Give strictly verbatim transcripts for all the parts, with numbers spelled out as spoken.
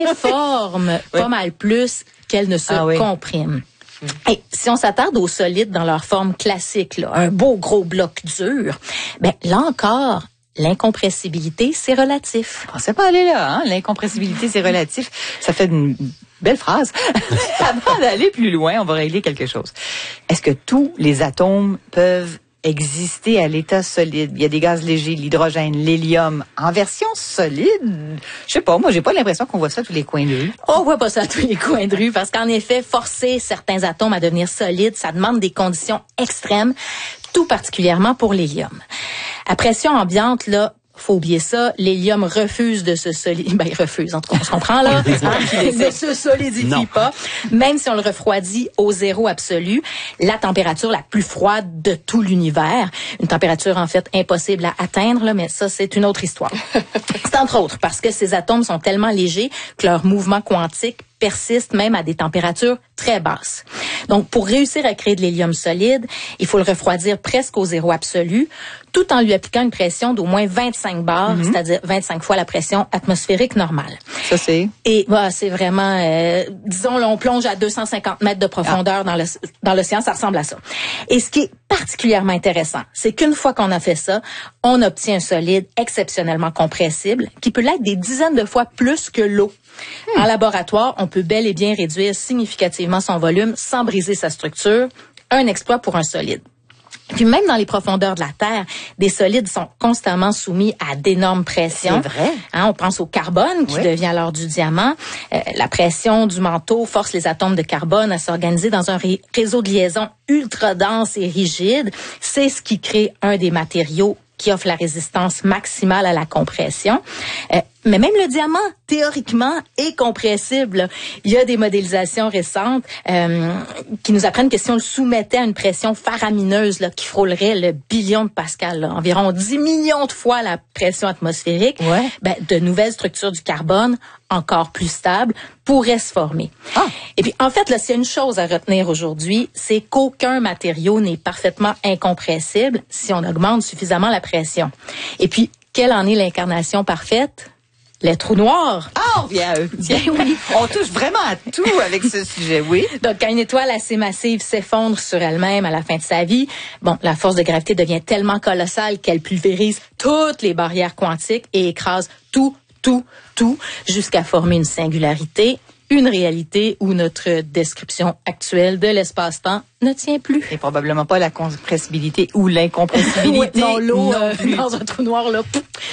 forment oui. pas mal plus qu'elles ne se ah, oui. compriment. Et si on s'attarde aux solides dans leur forme classique, là, un beau gros bloc dur, ben là encore, l'incompressibilité, c'est relatif. On ne sait pas aller là, hein? L'incompressibilité, c'est relatif. Ça fait une belle phrase. Avant d'aller plus loin, on va régler quelque chose. Est-ce que tous les atomes peuvent exister à l'état solide? Il y a des gaz légers, l'hydrogène, l'hélium, en version solide. Je sais pas, moi, j'ai pas l'impression qu'on voit ça à tous les coins de rue. On voit pas ça à tous les coins de rue parce qu'en effet, forcer certains atomes à devenir solides, ça demande des conditions extrêmes, tout particulièrement pour l'hélium. À pression ambiante, là, faut oublier ça, l'hélium refuse de se solidifier. Ben, il refuse, en tout cas, on se comprend, là. Il ne se solidifie non. pas. Même si on le refroidit au zéro absolu, la température la plus froide de tout l'univers. Une température, en fait, impossible à atteindre, là, mais ça, c'est une autre histoire. C'est entre autres parce que ces atomes sont tellement légers que leur mouvement quantique persiste même à des températures très basses. Donc, pour réussir à créer de l'hélium solide, il faut le refroidir presque au zéro absolu, tout en lui appliquant une pression d'au moins vingt-cinq bars, mm-hmm. c'est-à-dire vingt-cinq fois la pression atmosphérique normale. Ça, c'est? Et bah, c'est vraiment, euh, disons, là, on plonge à deux cent cinquante mètres de profondeur ah. dans, le, dans l'océan, ça ressemble à ça. Et ce qui est particulièrement intéressant, c'est qu'une fois qu'on a fait ça, on obtient un solide exceptionnellement compressible qui peut l'être des dizaines de fois plus que l'eau. Hmm. En laboratoire, on peut bel et bien réduire significativement son volume sans briser sa structure. Un exploit pour un solide. Puis même dans les profondeurs de la Terre, des solides sont constamment soumis à d'énormes pressions. C'est vrai. Hein, on pense au carbone qui oui. devient alors du diamant. Euh, la pression du manteau force les atomes de carbone à s'organiser dans un ré- réseau de liaison ultra dense et rigide. C'est ce qui crée un des matériaux qui offre la résistance maximale à la compression. Euh, mais même le diamant, théoriquement, est compressible. Il y a des modélisations récentes euh, qui nous apprennent que si on le soumettait à une pression faramineuse là, qui frôlerait le billion de pascal, là, environ dix millions de fois la pression atmosphérique, ouais. ben, de nouvelles structures du carbone, encore plus stables, pourraient se former. Ah. Et puis, en fait, là, s'il y a une chose à retenir aujourd'hui, c'est qu'aucun matériau n'est parfaitement incompressible si on augmente suffisamment la pression. Et puis, quelle en est l'incarnation parfaite? Les trous noirs. Ah, bien, bien oui. On touche vraiment à tout avec ce sujet, oui. Donc, quand une étoile assez massive s'effondre sur elle-même à la fin de sa vie, bon, la force de gravité devient tellement colossale qu'elle pulvérise toutes les barrières quantiques et écrase tout, tout, tout, jusqu'à former une singularité, une réalité où notre description actuelle de l'espace-temps ne tient plus. Et probablement pas la compressibilité ou l'incompressibilité. Oui, non, l'eau euh, dans un trou noir, là.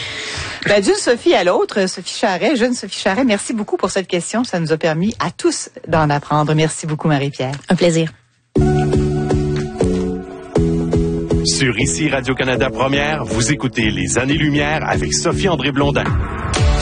Ben, d'une Sophie à l'autre, Sophie Charret, jeune Sophie Charret, merci beaucoup pour cette question. Ça nous a permis à tous d'en apprendre. Merci beaucoup, Marie-Pierre. Un plaisir. Sur Ici Radio-Canada Première, vous écoutez Les Années-Lumière avec Sophie-André Blondin.